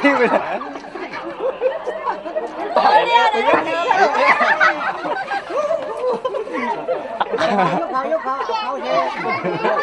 ไปเลยตายแล้วยกเขาเช